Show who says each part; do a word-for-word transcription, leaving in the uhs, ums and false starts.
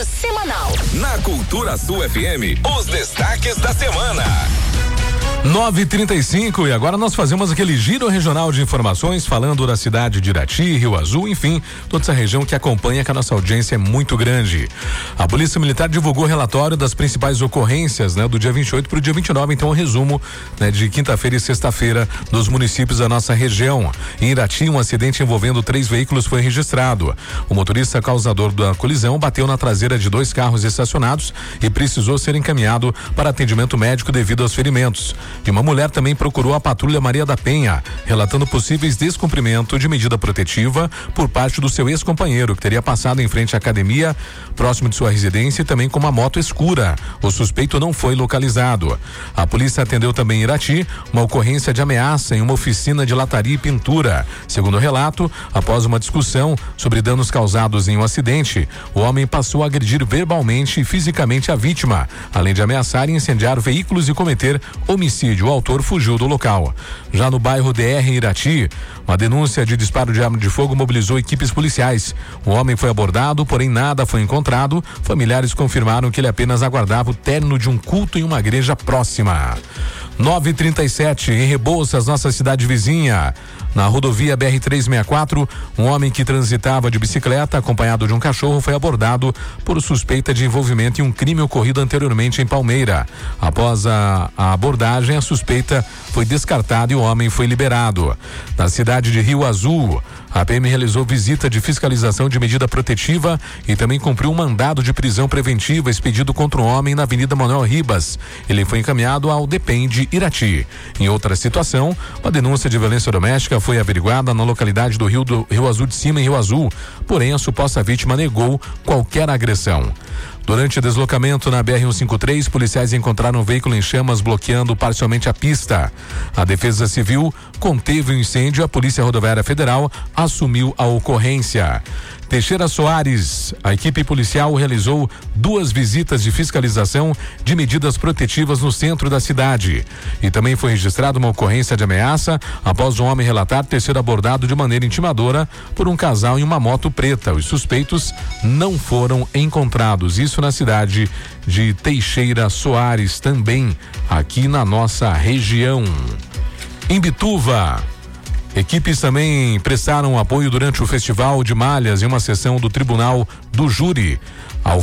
Speaker 1: semanal.
Speaker 2: Na Cultura Sul F M, os destaques da semana.
Speaker 3: nove e trinta e cinco e agora nós fazemos aquele giro regional de informações falando da cidade de Irati, Rio Azul, enfim, toda essa região que acompanha, que a nossa audiência é muito grande. A Polícia Militar divulgou o relatório das principais ocorrências, né, do dia vinte e oito para o dia vinte e nove, então o um resumo, né, de quinta-feira e sexta-feira nos municípios da nossa região. Em Irati, um acidente envolvendo três veículos foi registrado. O motorista causador da colisão bateu na traseira de dois carros estacionados e precisou ser encaminhado para atendimento médico devido aos ferimentos. E uma mulher também procurou a Patrulha Maria da Penha, relatando possíveis descumprimento de medida protetiva por parte do seu ex-companheiro, que teria passado em frente à academia, próximo de sua residência, e também com uma moto escura. O suspeito não foi localizado. A polícia atendeu também em Irati uma ocorrência de ameaça em uma oficina de lataria e pintura. Segundo o relato, após uma discussão sobre danos causados em um acidente, o homem passou a agredir verbalmente e fisicamente a vítima, além de ameaçar e incendiar veículos e cometer homicídio. O autor fugiu do local. Já no bairro D R em Irati, uma denúncia de disparo de arma de fogo mobilizou equipes policiais. O homem foi abordado, porém nada foi encontrado. Familiares confirmaram que ele apenas aguardava o término de um culto em uma igreja próxima. nove e trinta e sete, em Rebouças, nossa cidade vizinha. Na rodovia B R trezentos e sessenta e quatro, um homem que transitava de bicicleta acompanhado de um cachorro foi abordado por suspeita de envolvimento em um crime ocorrido anteriormente em Palmeira. Após a, a abordagem, a suspeita foi descartada e o homem foi liberado. Na cidade de Rio Azul, a P M realizou visita de fiscalização de medida protetiva e também cumpriu um mandado de prisão preventiva expedido contra um homem na Avenida Manuel Ribas. Ele foi encaminhado ao DEPEN de Irati. Em outra situação, uma denúncia de violência doméstica foi averiguada na localidade do Rio, do Rio Azul de Cima, em Rio Azul. Porém, a suposta vítima negou qualquer agressão. Durante deslocamento na B R cento e cinquenta e três, policiais encontraram um veículo em chamas bloqueando parcialmente a pista. A Defesa Civil conteve o incêndio, a Polícia Rodoviária Federal assumiu a ocorrência. Teixeira Soares, a equipe policial realizou duas visitas de fiscalização de medidas protetivas no centro da cidade. E também foi registrada uma ocorrência de ameaça após um homem relatar ter sido abordado de maneira intimadora por um casal em uma moto preta. Os suspeitos não foram encontrados. Isso na cidade de Teixeira Soares, também aqui na nossa região. Em Bituva, equipes também prestaram apoio durante o Festival de Malhas em uma sessão do Tribunal do Júri.